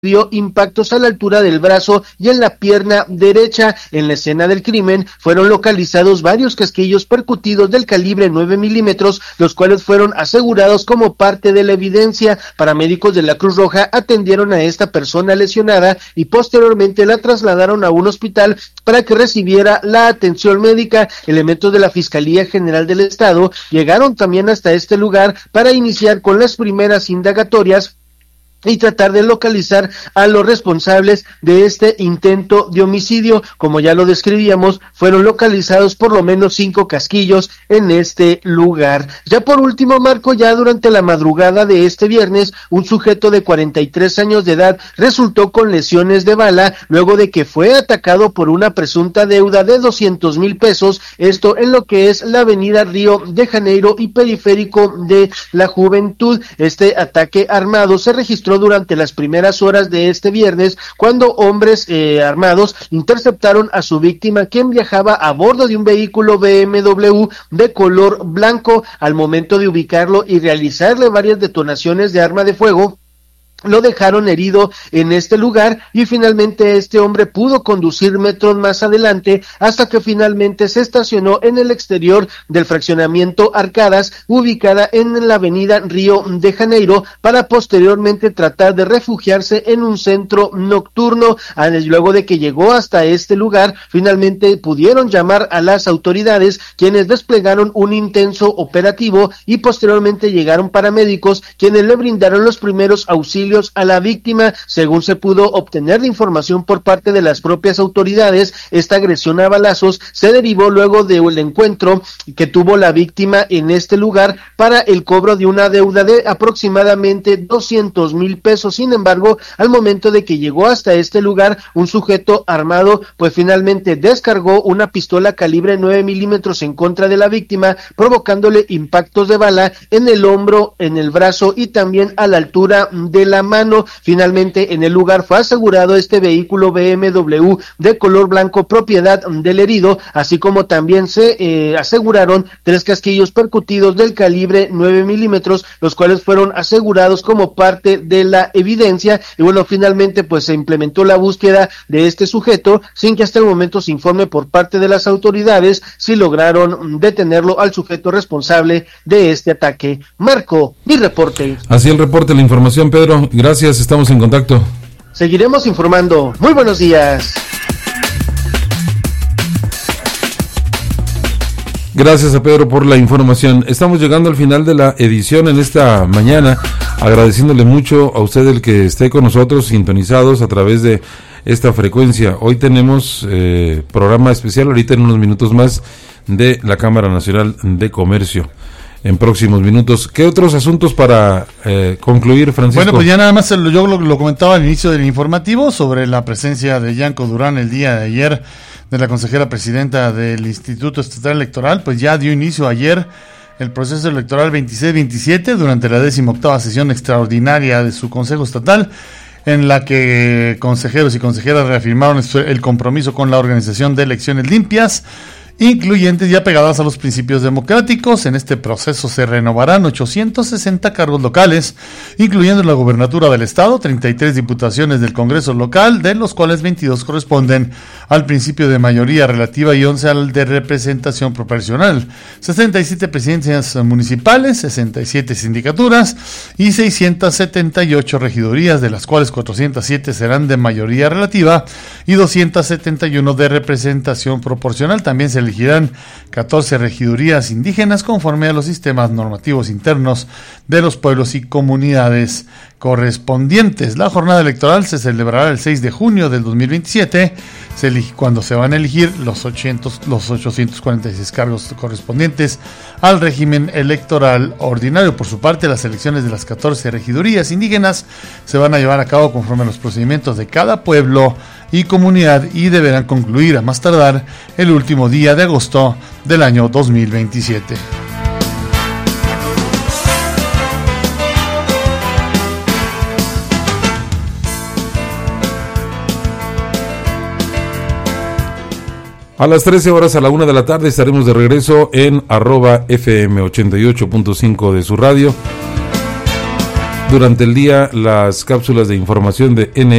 dio impactos a la altura del brazo y en la pierna derecha. En la escena del crimen fueron localizados varios casquillos percutidos del calibre 9 milímetros, los cuales fueron asegurados como parte de la evidencia. Paramédicos de la Cruz Roja atendieron a esta persona lesionada y posteriormente la trasladaron a un hospital para que recibiera la atención médica. Elementos de la Fiscalía General del Estado llegaron también hasta este lugar para iniciar con las primeras indagatorias y tratar de localizar a los responsables de este intento de homicidio. Como ya lo describíamos, fueron localizados por lo menos 5 casquillos en este lugar. Ya por último, Marco, ya durante la madrugada de este viernes, un sujeto de 43 años de edad resultó con lesiones de bala luego de que fue atacado por una presunta deuda de 200,000 pesos, esto en lo que es la avenida Río de Janeiro y Periférico de la Juventud. Este ataque armado se registró durante las primeras horas de este viernes, cuando hombres armados interceptaron a su víctima, quien viajaba a bordo de un vehículo BMW de color blanco. Al momento de ubicarlo y realizarle varias detonaciones de arma de fuego, lo dejaron herido en este lugar y finalmente este hombre pudo conducir metros más adelante hasta que finalmente se estacionó en el exterior del fraccionamiento Arcadas, ubicada en la avenida Río de Janeiro, para posteriormente tratar de refugiarse en un centro nocturno. Luego de que llegó hasta este lugar, finalmente pudieron llamar a las autoridades, quienes desplegaron un intenso operativo y posteriormente llegaron paramédicos, quienes le brindaron los primeros auxilios a la víctima. Según se pudo obtener de información por parte de las propias autoridades, esta agresión a balazos se derivó luego del encuentro que tuvo la víctima en este lugar para el cobro de una deuda de aproximadamente 200,000 pesos. Sin embargo, al momento de que llegó hasta este lugar, un sujeto armado pues finalmente descargó una pistola calibre 9 milímetros en contra de la víctima, provocándole impactos de bala en el hombro, en el brazo y también a la altura de la mano. Finalmente en el lugar fue asegurado este vehículo BMW de color blanco, propiedad del herido, así como también se aseguraron 3 casquillos percutidos del calibre 9 milímetros, los cuales fueron asegurados como parte de la evidencia. Y bueno, finalmente pues se implementó la búsqueda de este sujeto, sin que hasta el momento se informe por parte de las autoridades si lograron detenerlo al sujeto responsable de este ataque. Marco, mi reporte. Así el reporte, la información, Pedro. Gracias, estamos en contacto. Seguiremos informando. Muy buenos días. Gracias a Pedro por la información. Estamos llegando al final de la edición en esta mañana, agradeciéndole mucho a usted el que esté con nosotros sintonizados a través de esta frecuencia. Hoy tenemos programa especial, ahorita en unos minutos más, de la Cámara Nacional de Comercio. En próximos minutos. ¿Qué otros asuntos para concluir, Francisco? Bueno, pues ya nada más yo lo comentaba al inicio del informativo sobre la presencia de Yanko Durán el día de ayer, de la consejera presidenta del Instituto Estatal Electoral. Pues ya dio inicio ayer el proceso electoral 26-27 durante la 18ª sesión extraordinaria de su Consejo Estatal, en la que consejeros y consejeras reafirmaron el compromiso con la organización de elecciones limpias, incluyentes y apegadas a los principios democráticos. En este proceso se renovarán 860 cargos locales, incluyendo la gubernatura del estado, 33 diputaciones del Congreso local, de los cuales 22 corresponden al principio de mayoría relativa y 11 al de representación proporcional, 67 presidencias municipales, 67 sindicaturas y 678 regidurías, de las cuales 407 serán de mayoría relativa y 271 de representación proporcional. También se elegirán 14 regidurías indígenas conforme a los sistemas normativos internos de los pueblos y comunidades correspondientes. La jornada electoral se celebrará el 6 de junio del 2027, cuando se van a elegir los 846 cargos correspondientes al régimen electoral ordinario. Por su parte, las elecciones de las 14 regidurías indígenas se van a llevar a cabo conforme a los procedimientos de cada pueblo y comunidad y deberán concluir a más tardar el último día de agosto del año 2027. A las 13 horas, a la 1 de la tarde, estaremos de regreso en @FM88.5 de su radio. durante el día las cápsulas de información de